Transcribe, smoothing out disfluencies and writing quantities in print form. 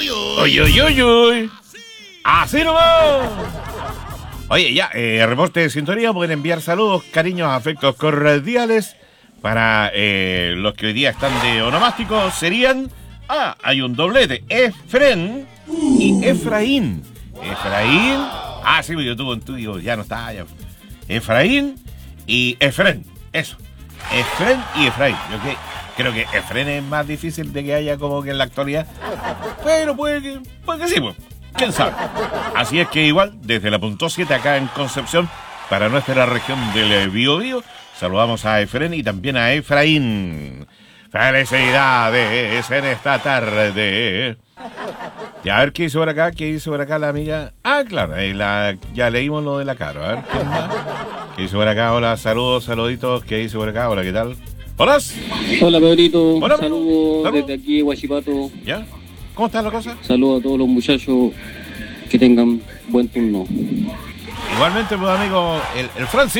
Uy, uy, uy, uy. Así nomás. Oye, ya, reporte de sintonía. Pueden enviar saludos, cariños, afectos cordiales para los que hoy día están de onomástico. Serían... hay un doblete. Efren y Efraín. Efraín. Sí, yo tuve un tuyo, ya no está. Ya. Efraín y Efren. Eso. Efren y Efraín. Creo que Efren es más difícil de que haya como que en la actualidad. Pero puede que sí, pues. ¿Quién sabe? Así es que igual, desde la punto 7 acá en Concepción, para nuestra región del Biobío, saludamos a Efren y también a Efraín. Felicidades en esta tarde. Y a ver qué hizo por acá la amiga. Claro, ya leímos lo de la Caro. A ver, ¿qué más? ¿Qué hizo por acá? Hola, saluditos. ¿Qué hizo por acá? Hola, ¿qué tal? Hola. Hola, Pedrito. Hola. Saludos desde aquí, Huachipato. ¿Ya? ¿Cómo están las cosas? Saludos a todos los muchachos, que tengan buen turno. Igualmente, pues, amigo, el Francis.